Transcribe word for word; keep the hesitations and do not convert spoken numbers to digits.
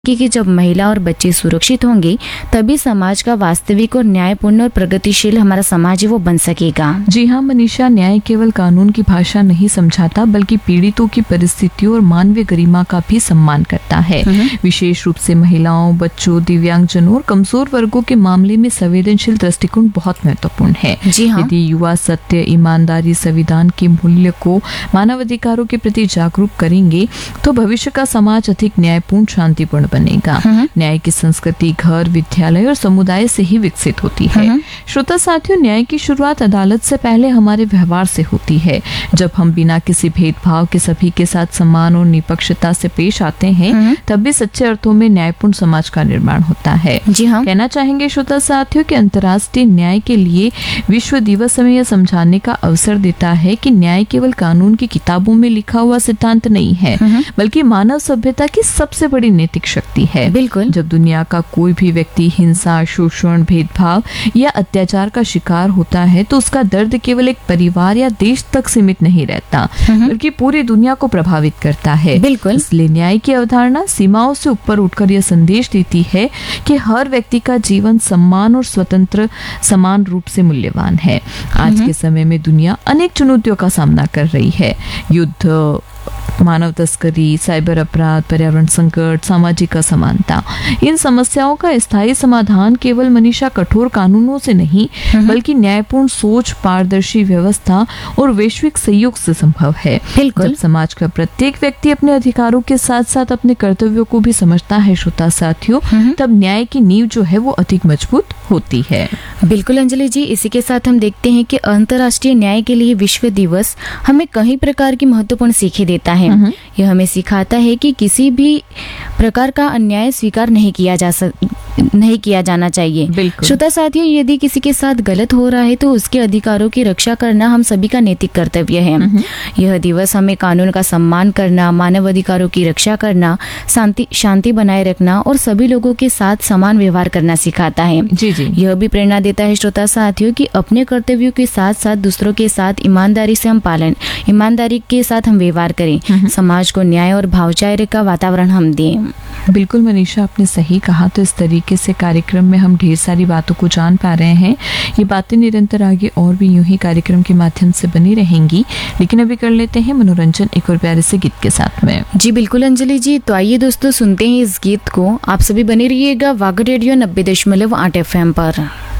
कि कि जब महिला और बच्चे सुरक्षित होंगे तभी समाज का वास्तविक और न्यायपूर्ण और प्रगतिशील हमारा समाज है वो बन सकेगा। जी हाँ मनीषा, न्याय केवल कानून की भाषा नहीं समझाता बल्कि पीड़ितों की परिस्थितियों और मानवीय गरिमा का भी सम्मान करता है। विशेष रूप से महिलाओं, बच्चों, दिव्यांगजनों और कमजोर वर्गों के मामले में संवेदनशील दृष्टिकोण बहुत महत्वपूर्ण है। जी हाँ। यदि युवा सत्य, ईमानदारी, संविधान के मूल्य को मानवाधिकारों के प्रति जागरूक करेंगे तो भविष्य का समाज अधिक न्यायपूर्ण, शांतिपूर्ण बनेगा। न्याय की संस्कृति घर, विद्यालय और समुदाय से ही विकसित होती है। श्रोता साथियों, न्याय की शुरुआत अदालत से पहले हमारे व्यवहार से होती है। जब हम बिना किसी भेदभाव के सभी के साथ सम्मान और निष्पक्षता से पेश आते हैं तब भी सच्चे अर्थों में न्यायपूर्ण समाज का निर्माण होता है। जी हाँ। कहना चाहेंगे श्रोता साथियों कि अंतर्राष्ट्रीय न्याय के लिए विश्व दिवस हमें यह समझाने का अवसर देता है कि न्याय केवल कानून की किताबों में लिखा हुआ सिद्धांत नहीं है बल्कि मानव सभ्यता की सबसे बड़ी नैतिक शक्ति है। बिल्कुल। जब दुनिया का कोई भी व्यक्ति हिंसा, शोषण, भेदभाव या अत्याचार का शिकार होता है तो उसका दर्द केवल एक परिवार या देश तक सीमित नहीं रहता बल्कि पूरी दुनिया को प्रभावित करता है। बिल्कुल। इसलिए न्याय की अवधारणा सीमाओं से ऊपर उठकर यह संदेश देती है कि हर व्यक्ति का जीवन सम्मान और स्वतंत्र समान रूप से मूल्यवान है। आज के समय में दुनिया अनेक चुनौतियों का सामना कर रही है। युद्ध, मानव तस्करी, साइबर अपराध, पर्यावरण संकट, सामाजिक असमानता, इन समस्याओं का स्थायी समाधान केवल मनीषा कठोर कानूनों से नहीं बल्कि न्यायपूर्ण सोच, पारदर्शी व्यवस्था और वैश्विक सहयोग से संभव है। बिल्कुल। जब समाज का प्रत्येक व्यक्ति अपने अधिकारों के साथ साथ अपने कर्तव्यों को भी समझता है श्रोता साथियों, तब न्याय की नींव जो है वो अधिक मजबूत होती है। बिल्कुल अंजलि जी, इसी के साथ हम देखते हैं कि अंतर्राष्ट्रीय न्याय के लिए विश्व दिवस हमें कई प्रकार की महत्वपूर्ण सीखें देता है। यह हमें सिखाता है कि किसी भी प्रकार का अन्याय स्वीकार नहीं किया जा सक नहीं किया जाना चाहिए। श्रोता साथियों, यदि किसी के साथ गलत हो रहा है तो उसके अधिकारों की रक्षा करना हम सभी का नैतिक कर्तव्य है। यह दिवस हमें कानून का सम्मान करना, मानव अधिकारों की रक्षा करना, शांति शांति बनाए रखना और सभी लोगों के साथ समान व्यवहार करना सिखाता है। जी जी। यह भी प्रेरणा देता है श्रोता साथियों कि अपने कर्तव्यों के साथ साथ दूसरों के साथ ईमानदारी से हम पालन ईमानदारी के साथ हम व्यवहार करें, समाज को न्याय और भाईचारे का वातावरण हम दें। बिल्कुल मनीषा, आपने सही कहा। तो इस तरीके से कार्यक्रम में हम ढेर सारी बातों को जान पा रहे हैं। ये बातें निरंतर आगे और भी यूं ही कार्यक्रम के माध्यम से बनी रहेंगी, लेकिन अभी कर लेते हैं मनोरंजन एक और प्यारे से गीत के साथ में। जी बिल्कुल अंजलि जी, तो आइए दोस्तों सुनते हैं इस गीत को। आप सभी बने रहिएगा वाग रेडियो नब्बे दशमलव आठ एफ एम पर।